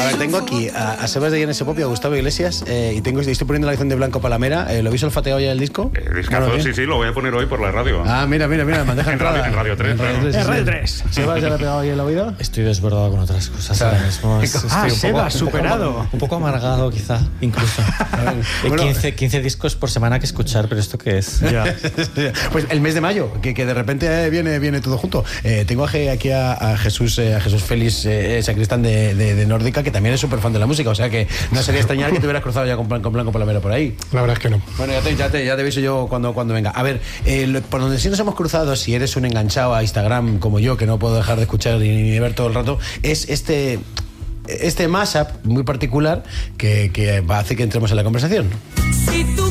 A ver, tengo aquí a Sebas de INS Pop y a Gustavo Iglesias y estoy poniendo la canción de Blanco Palamera. ¿Lo habéis olfateado ya el disco? Discazo, sí, lo voy a poner hoy por la radio. Mira, bandeja entrada. En Radio 3. En Radio 3. ¿Sebas ya le ha pegado ahí el oído? Estoy desbordado con otras cosas ahora mismo. Sebas, superado. Un poco amargado, quizá, incluso. 15 discos por semana que escuchar, pero ¿esto qué es? Ya. Pues el mes de mayo, que de repente viene todo junto. Tengo aquí a Jesús Félix, sacristán de Nórdica, que también es súper fan de la música, o sea que no sería extrañar que te hubieras cruzado ya con Blanco Palamera por ahí. La verdad es que no. Bueno, ya te aviso yo cuando venga. A ver, por donde sí nos hemos cruzado, si eres un enganchado a Instagram como yo, que no puedo dejar de escuchar ni de ver todo el rato, es este mashup muy particular que va a hacer que entremos en la conversación. Si tú